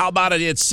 How about it? It's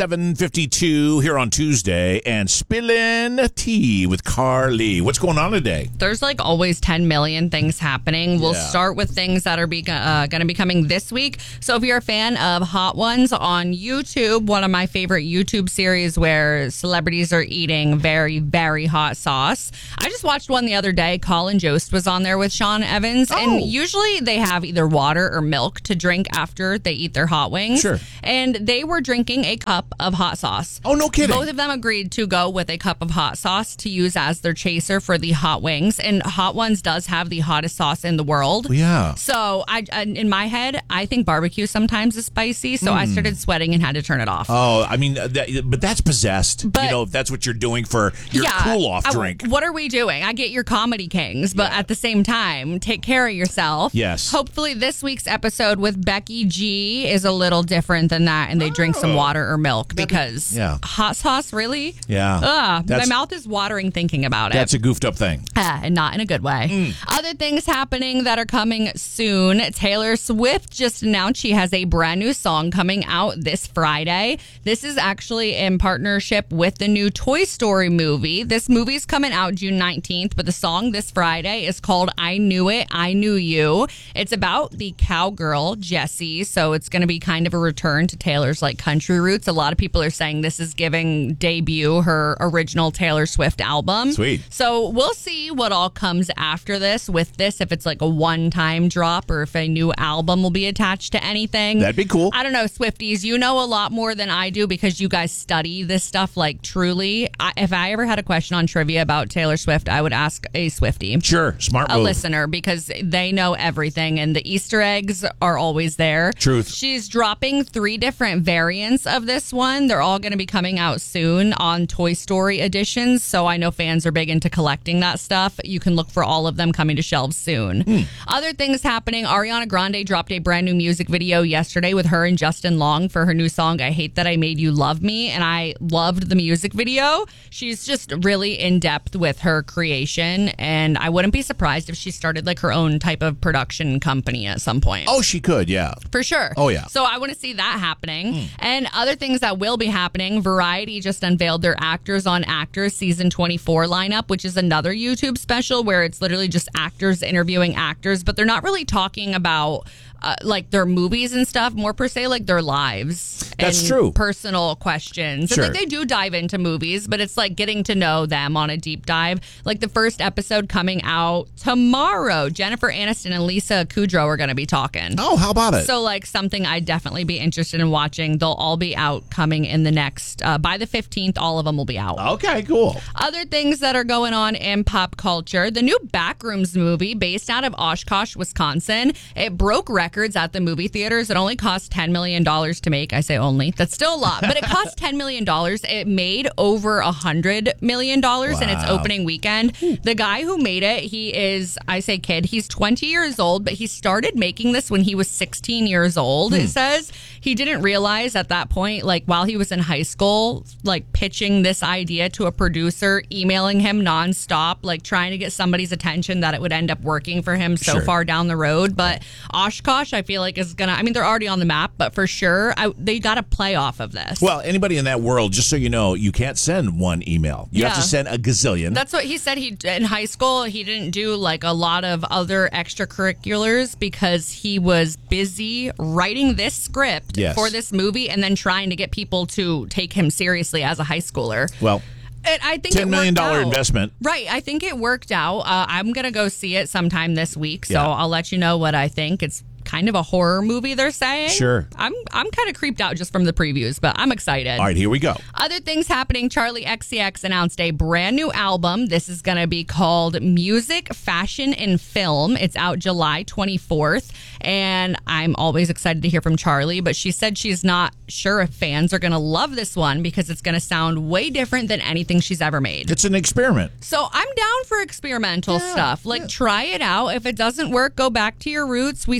7:52 here on Tuesday, and Spillin' Tea with Carly. What's going on today? There's like always 10 million things happening. We'll start with things that are going to be coming this week. So if you're a fan of Hot Ones on YouTube, one of my favorite YouTube series where celebrities are eating very, very hot sauce. I just watched one the other day. Colin Jost was on there with Sean Evans. And usually they have either water or milk to drink after they eat their hot wings. Sure. And they were drinking a cup of hot sauce. Oh, no kidding. Both of them agreed to go with a cup of hot sauce to use as their chaser for the hot wings. And Hot Ones does have the hottest sauce in the world. Yeah. So in my head, I think barbecue sometimes is spicy. So I started sweating and had to turn it off. Oh, I mean, but that's possessed. But, if that's what you're doing for your cool-off drink. What are we doing? I get your comedy kings, but at the same time, take care of yourself. Yes. Hopefully this week's episode with Becky G is a little different than that, and they drink some water or milk because hot sauce, really? Yeah. My mouth is watering thinking about it. That's a goofed up thing. And not in a good way. Other things happening that are coming soon. Taylor Swift just announced she has a brand new song coming out this Friday. This is actually in partnership with the new Toy Story movie. This movie's coming out June 19th, but the song this Friday is called I Knew It, I Knew You. It's about the cowgirl, Jessie, so it's going to be kind of a return to Taylor's like country roots. A lot of people are saying this is giving debut her original Taylor Swift album. Sweet. So we'll see what all comes after this with this, if it's like a one-time drop or if a new album will be attached to anything. That'd be cool. I don't know, Swifties, you know a lot more than I do because you guys study this stuff like truly. If I ever had a question on trivia about Taylor Swift, I would ask a Swiftie. Sure, smart move. A listener, because they know everything and the Easter eggs are always there. Truth. She's dropping 3 different variants of this one. They're all going to be coming out soon on Toy Story editions, so I know fans are big into collecting that stuff. You can look for all of them coming to shelves soon. Other things happening. Ariana Grande dropped a brand new music video yesterday with her and Justin Long for her new song, I Hate That I Made You Love Me, and I loved the music video. She's just really in-depth with her creation, and I wouldn't be surprised if she started like her own type of production company at some point. Oh, she could, yeah. For sure. Oh, yeah. So I want to see that happening. And other things that will be happening, Variety just unveiled their Actors on Actors season 24 lineup, which is another YouTube special where it's literally just actors interviewing actors, but they're not really talking about like their movies and stuff, more per se like their lives. That's and true. Personal questions. Sure. And like they do dive into movies, but it's like getting to know them on a deep dive. Like the first episode coming out tomorrow, Jennifer Aniston and Lisa Kudrow are going to be talking. Oh, how about it? So like something I'd definitely be interested in watching. They'll all be out coming in the next, by the 15th, all of them will be out. Okay, cool. Other things that are going on in pop culture. The new Backrooms movie based out of Oshkosh, Wisconsin. It broke records at the movie theaters. It only cost $10 million to make. I say only. That's still a lot. But it cost $10 million. It made over $100 million in its opening weekend. The guy who made it, he is, I say kid, he's 20 years old, but he started making this when he was 16 years old, it says. He didn't realize at that point, like while he was in high school, like pitching this idea to a producer, emailing him nonstop, like trying to get somebody's attention that it would end up working for him so far down the road. But Oshkosh, I feel like is going to, I mean, they're already on the map, but for sure, they got to play off of this. Well, anybody in that world, just so you know, you can't send one email. You have to send a gazillion. That's what he said. He in high school, he didn't do like a lot of other extracurriculars because he was busy writing this script for this movie and then trying to get people to take him seriously as a high schooler. Well, and I think $10 million investment. Right. I think it worked out. I'm going to go see it sometime this week, so I'll let you know what I think. It's kind of a horror movie, they're saying. Sure. I'm kind of creeped out just from the previews, but I'm excited. All right, here we go. Other things happening. Charlie XCX announced a brand new album. This is going to be called Music, Fashion, and Film. It's out July 24th, and I'm always excited to hear from Charlie, but she said she's not sure if fans are going to love this one because it's going to sound way different than anything she's ever made. It's an experiment. So I'm down for experimental stuff. Like, try it out. If it doesn't work, go back to your roots. We saw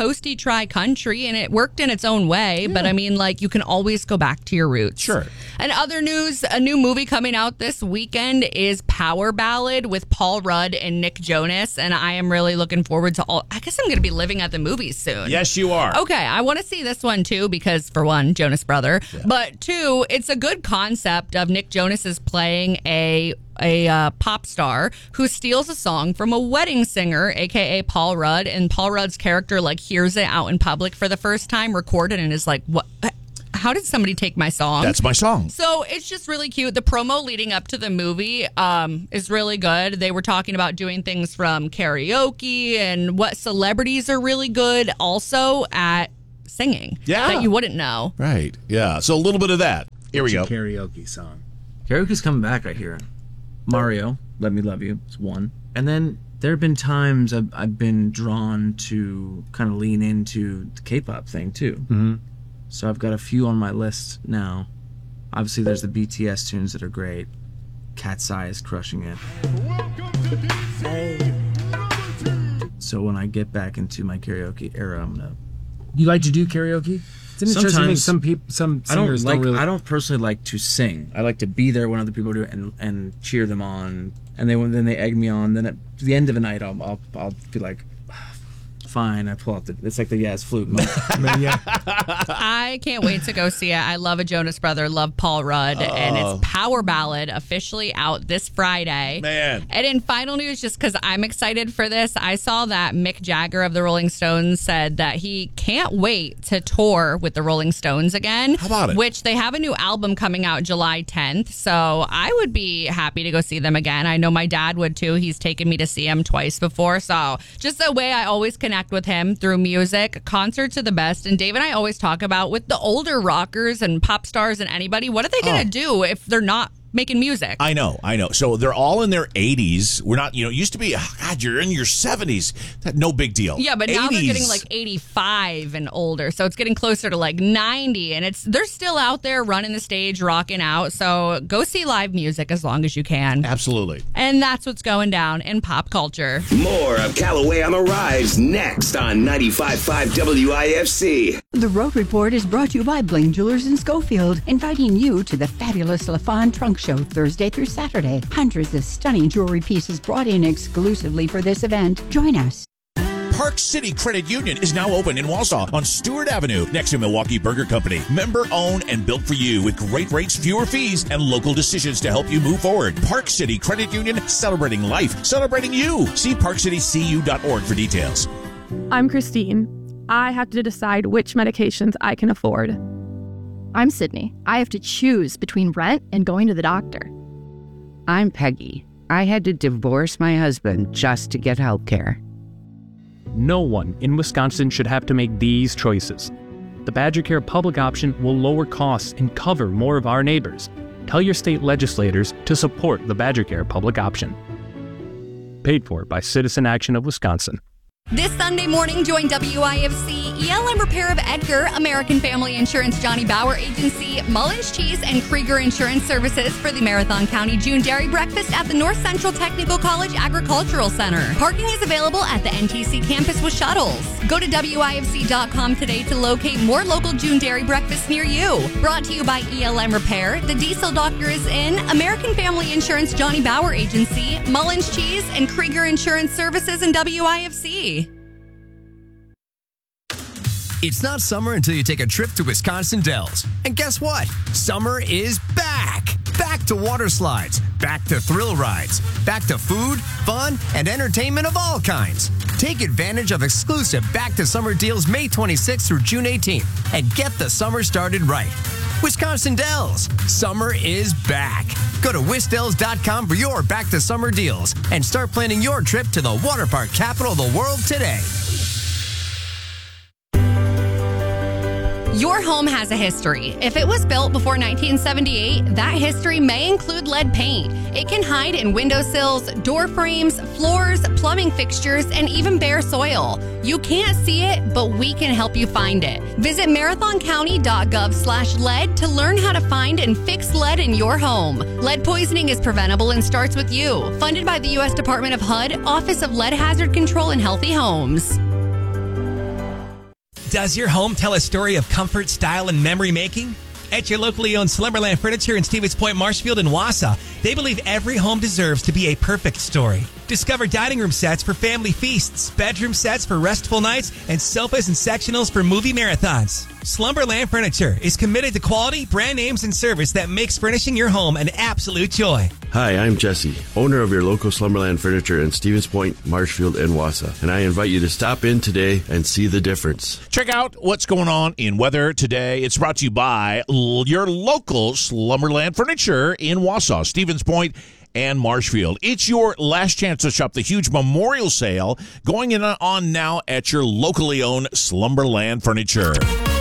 coasty tri-country, and it worked in its own way. Yeah. But I mean, like, you can always go back to your roots. Sure. And other news, a new movie coming out this weekend is Power Ballad with Paul Rudd and Nick Jonas. And I am really looking forward to I guess I'm going to be living at the movies soon. Yes, you are. Okay, I want to see this one too because, for one, Jonas Brother. Yeah. But two, it's a good concept of Nick Jonas is playing a pop star who steals a song from a wedding singer, aka Paul Rudd, and Paul Rudd's character like hears it out in public for the first time, recorded, and is like, "What? How did somebody take my song?" That's my song. So it's just really cute. The promo leading up to the movie is really good. They were talking about doing things from karaoke and what celebrities are really good also at singing that you wouldn't know. Right. Yeah. So a little bit of that. Here we go. Karaoke song. Karaoke's coming back, I hear. Mario, Let Me Love You is one. And then there have been times I've been drawn to kind of lean into the K-pop thing too. Mm-hmm. So I've got a few on my list now. Obviously, there's the BTS tunes that are great. Cat's Eye is crushing it. So when I get back into my karaoke era, I'm gonna. You like to do karaoke? It's interesting. Some singers don't really. I don't personally like to sing. I like to be there when other people do it and cheer them on. And then they egg me on. Then at the end of the night, I'll be like, fine. I pull out it's like the Yaz flute. Yeah. I can't wait to go see it. I love a Jonas Brother, love Paul Rudd, and it's Power Ballad officially out this Friday. Man. And in final news, just because I'm excited for this, I saw that Mick Jagger of the Rolling Stones said that he can't wait to tour with the Rolling Stones again. How about it? Which they have a new album coming out July 10th, so I would be happy to go see them again. I know my dad would too. He's taken me to see him twice before, so just the way I always connect with him through music. Concerts are the best. And Dave and I always talk about with the older rockers and pop stars and anybody, what are they going to do if they're not making music? I know. So they're all in their 80s. We're not, it used to be, God, you're in your 70s. No big deal. Yeah, but 80s. Now they're getting like 85 and older. So it's getting closer to like 90. And they're still out there running the stage, rocking out. So go see live music as long as you can. Absolutely. And that's what's going down in pop culture. More of Callaway on the Rise next on 95.5 WIFC. The Road Report is brought to you by Bling Jewelers in Schofield, inviting you to the fabulous LaFawn Trunk Show Thursday through Saturday. Hundreds of stunning jewelry pieces brought in exclusively for this event. Join us. Park City Credit Union is now open in Wausau on Stewart Avenue next to Milwaukee Burger Company. Member owned and built for you with great rates, fewer fees, and local decisions to help you move forward. Park City Credit Union, celebrating life, celebrating you. See parkcitycu.org for details. I'm Christine. I have to decide which medications I can afford. I'm Sydney. I have to choose between rent and going to the doctor. I'm Peggy. I had to divorce my husband just to get health care. No one in Wisconsin should have to make these choices. The Badger Care public option will lower costs and cover more of our neighbors. Tell your state legislators to support the Badger Care public option. Paid for by Citizen Action of Wisconsin. This Sunday morning, join WIFC, ELM Repair of Edgar, American Family Insurance Johnny Bauer Agency, Mullins Cheese, and Krieger Insurance Services for the Marathon County June Dairy Breakfast at the North Central Technical College Agricultural Center. Parking is available at the NTC campus with shuttles. Go to WIFC.com today to locate more local June Dairy Breakfasts near you. Brought to you by ELM Repair, the Diesel Doctor is in, American Family Insurance Johnny Bauer Agency, Mullins Cheese, and Krieger Insurance Services in WIFC. It's not summer until you take a trip to Wisconsin Dells. And guess what? Summer is back! Back to water slides, back to thrill rides, back to food, fun, and entertainment of all kinds. Take advantage of exclusive Back to Summer deals May 26th through June 18th and get the summer started right. Wisconsin Dells, summer is back. Go to wisdells.com for your Back to Summer deals and start planning your trip to the water park capital of the world today. Your home has a history. If it was built before 1978, that history may include lead paint. It can hide in windowsills, door frames, floors, plumbing fixtures, and even bare soil. You can't see it, but we can help you find it. Visit marathoncounty.gov/lead to learn how to find and fix lead in your home. Lead poisoning is preventable and starts with you. Funded by the U.S. Department of HUD, Office of Lead Hazard Control and Healthy Homes. Does your home tell a story of comfort, style, and memory making? At your locally owned Slumberland Furniture in Stevens Point, Marshfield, and Wausau, they believe every home deserves to be a perfect story. Discover dining room sets for family feasts, bedroom sets for restful nights, and sofas and sectionals for movie marathons. Slumberland Furniture is committed to quality, brand names, and service that makes furnishing your home an absolute joy. Hi, I'm Jesse, owner of your local Slumberland Furniture in Stevens Point, Marshfield, and Wausau. And I invite you to stop in today and see the difference. Check out what's going on in weather today. It's brought to you by your local Slumberland Furniture in Wausau, Stevens Point, and Marshfield. It's your last chance to shop the huge memorial sale going on now at your locally owned Slumberland Furniture.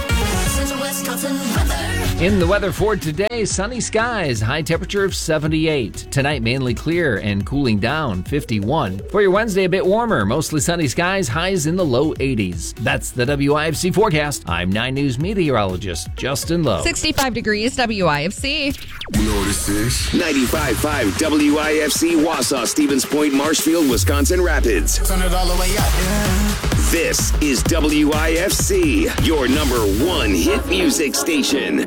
In the weather for today, sunny skies, high temperature of 78. Tonight, mainly clear and cooling down, 51. For your Wednesday, a bit warmer, mostly sunny skies, highs in the low 80s. That's the WIFC forecast. I'm 9 News meteorologist Justin Lowe. 65 degrees, WIFC. You know what this is? 95.5 WIFC, Wausau, Stevens Point, Marshfield, Wisconsin Rapids. Turn it all the way up. Yeah. This is WIFC, your number one hit music station.